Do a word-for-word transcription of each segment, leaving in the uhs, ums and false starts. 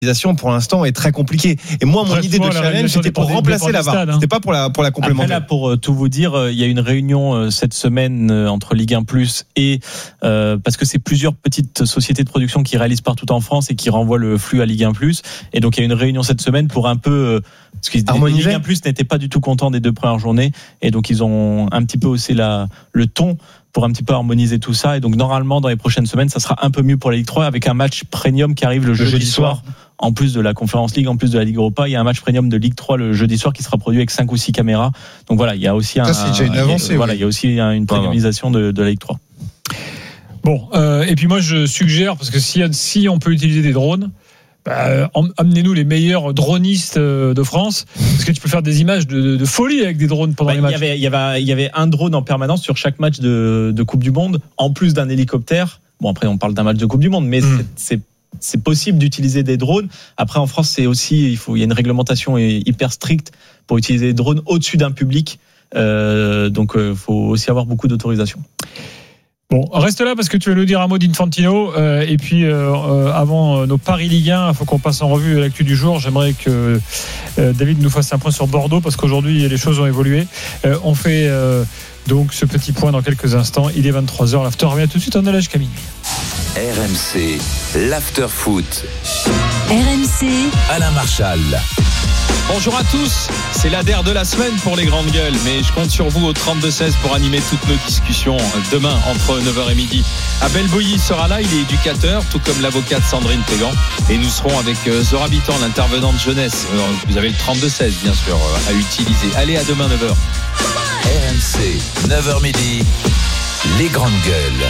pour l'instant est très compliquée. Et moi, mon Bref, idée moi, de la challenge, réalisation c'était pour dépend des- remplacer dépend la du V A R. stade, hein. C'était pas pour la, pour la complémenter. Après là, pour euh, tout vous dire, euh, il y a une réunion euh, cette semaine euh, entre Ligue un Plus et euh, parce que c'est plusieurs petites sociétés de production qui réalisent partout en France et qui renvoient le flux à Ligue un Plus. Et donc il y a une réunion cette semaine pour un peu euh, parce que Harmoniser. Ligue un Plus n'était pas du tout content des deux premières journées et donc ils ont un petit peu haussé la le ton pour un petit peu harmoniser tout ça. Et donc normalement dans les prochaines semaines, ça sera un peu mieux pour la Ligue trois avec un match premium qui arrive le, le jeudi, jeudi soir. soir. En plus de la Conférence League, en plus de la Ligue Europa, il y a un match premium de Ligue trois le jeudi soir qui sera produit avec cinq ou six caméras. Donc voilà, il y a aussi un, ça, c'est déjà une avancée. Il y a, voilà, oui. il y a aussi une premiumisation de, de la Ligue trois. Bon, euh, et puis moi je suggère, parce que si, si on peut utiliser des drones, bah, amenez-nous les meilleurs dronistes de France, parce que tu peux faire des images de, de, de folie avec des drones pendant bah, les matchs. Il y avait, il y avait, il y avait un drone en permanence sur chaque match de, de Coupe du Monde, en plus d'un hélicoptère. Bon, après on parle d'un match de Coupe du Monde, mais mmh. c'est, c'est c'est possible d'utiliser des drones. Après, en France, c'est aussi, il faut, il y a une réglementation hyper stricte pour utiliser des drones au-dessus d'un public. Euh, donc, il euh, faut aussi avoir beaucoup d'autorisation. Bon, reste là parce que tu vas nous dire un mot d'Infantino. Euh, et puis, euh, avant nos paris Ligue un, il faut qu'on passe en revue l'actu du jour. J'aimerais que euh, David nous fasse un point sur Bordeaux parce qu'aujourd'hui, les choses ont évolué. Euh, on fait euh, donc ce petit point dans quelques instants. Il est vingt-trois heures. L'after revient tout de suite. On est là jusqu'à minuit. R M C, l'After Foot. R M C, Alain Marchal. Bonjour à tous, c'est l'A D E R de la semaine pour les grandes gueules, mais je compte sur vous au trente-deux seize pour animer toutes nos discussions demain entre neuf heures et midi. Abel Bouilly sera là, il est éducateur, tout comme l'avocate Sandrine Pégan, et nous serons avec Zora Bitan, l'intervenante jeunesse. Vous avez le trente-deux seize bien sûr à utiliser. Allez, à demain neuf heures. R M C, neuf heures midi, les grandes gueules.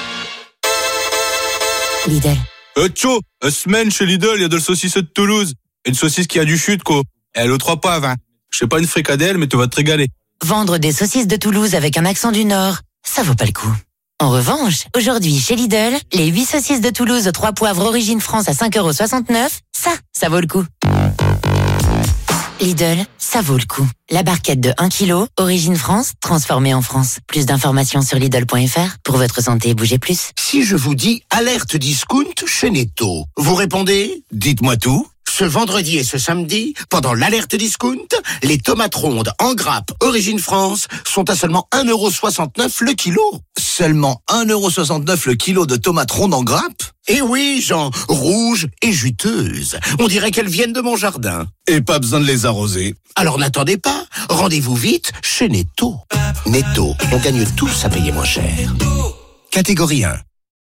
Lidl. Euh, tcho, une semaine chez Lidl, il y a de la saucisse de Toulouse. Une saucisse qui a du chute, quoi. Et elle aux trois poivres, hein. Je sais pas une fricadelle, mais tu vas te régaler. Vendre des saucisses de Toulouse avec un accent du Nord, ça vaut pas le coup. En revanche, aujourd'hui, chez Lidl, les huit saucisses de Toulouse aux trois poivres origine France à cinq euros soixante-neuf, ça, ça vaut le coup. Lidl, ça vaut le coup. La barquette de un kilo, origine France, transformée en France. Plus d'informations sur Lidl point F R. Pour votre santé, bougez plus. Si je vous dis alerte discount chez Netto, vous répondez ? Dites-moi tout. Ce vendredi et ce samedi, pendant l'alerte discount, les tomates rondes en grappe origine France sont à seulement un euro soixante-neuf le kilo. Seulement un euro soixante-neuf le kilo de tomates rondes en grappe ? Eh oui, Jean, rouges et juteuses. On dirait qu'elles viennent de mon jardin. Et pas besoin de les arroser. Alors n'attendez pas, rendez-vous vite chez Netto. Netto, on gagne tous à payer moins cher. Catégorie un.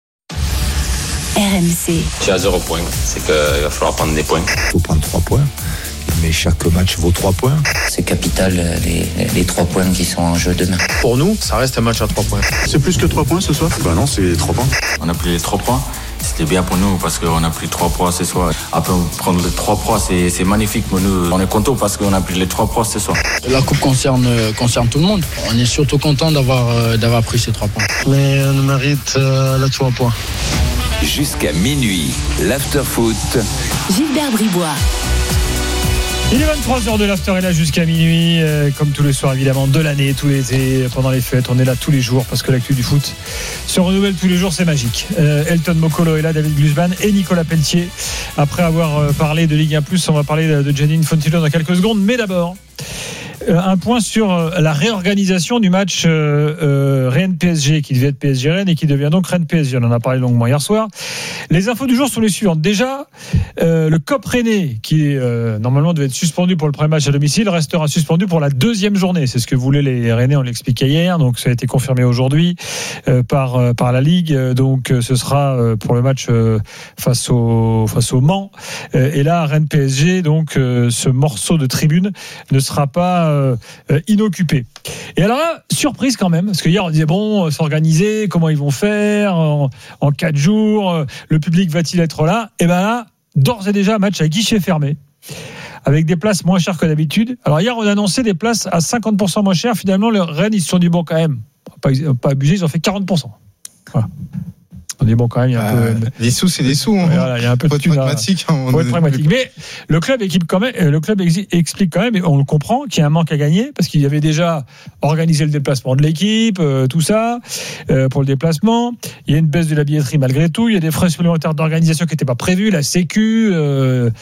R M C. Je suis à zéro point, c'est qu'il va falloir prendre des points. Il faut prendre trois points, mais chaque match vaut trois points. C'est capital, les, les trois points qui sont en jeu demain. Pour nous, ça reste un match à trois points. C'est plus que trois points ce soir ? Bah non, c'est trois points. On a pris les trois points. C'était bien pour nous parce qu'on a pris trois points ce soir. Après, prendre les trois points, c'est, c'est magnifique pour nous. On est content parce qu'on a pris les trois points ce soir. La coupe concerne, concerne tout le monde. On est surtout content d'avoir, d'avoir pris ces trois points. Mais on mérite euh, les trois points. Jusqu'à minuit, l'After Foot. Gilbert Bribois. Il est vingt-trois heures de l'after est là jusqu'à minuit, euh, comme tous les soirs évidemment de l'année, tout l'été, pendant les fêtes, on est là tous les jours parce que l'actu du foot se renouvelle tous les jours, c'est magique. Euh, Elton Mokolo est là, David Glusban et Nicolas Pelletier. Après avoir euh, parlé de Ligue un plus, on va parler de, de Gianni Infantino dans quelques secondes, mais d'abord euh, un point sur euh, la réorganisation du match euh, euh, Rennes-P S G qui devait être P S G Rennes et qui devient donc Rennes-P S G. On en a parlé longuement hier soir. Les infos du jour sont les suivantes. Déjà, euh, le C O P Rennais, qui euh, normalement devait être suspendu pour le premier match à domicile, restera suspendu pour la deuxième journée. C'est ce que voulaient les Rennais, on l'expliquait hier. Donc ça a été confirmé aujourd'hui euh, par euh, par la Ligue. Donc euh, ce sera euh, pour le match euh, face au face au Mans. Euh, et là, Rennes-P S G, donc euh, ce morceau de tribune ne sera pas euh, inoccupé. Et alors là, surprise quand même, parce que hier on disait bon, s'organiser, comment ils vont faire en, en quatre jours, le public va-t-il être là ? Et ben là, d'ores et déjà, match à guichet fermé, avec des places moins chères que d'habitude. Alors hier, on a annoncé des places à cinquante pour cent moins chères. Finalement, les Rennes, ils se sont dit bon quand même, pas, pas abusé, ils ont fait quarante pour cent. Voilà. On dit bon, quand même, il y a un euh, peu. Les sous, c'est des sous. Hein. Voilà, il y a un peu faut de être thune à- pragmatique. Hein, faut être pragmatique. Mais le club équipe quand même, le club exi- explique quand même, et on le comprend, qu'il y a un manque à gagner parce qu'il y avait déjà organisé le déplacement de l'équipe, euh, tout ça, euh, pour le déplacement. Il y a une baisse de la billetterie malgré tout. Il y a des frais supplémentaires d'organisation qui n'étaient pas prévus, la Sécu. Euh,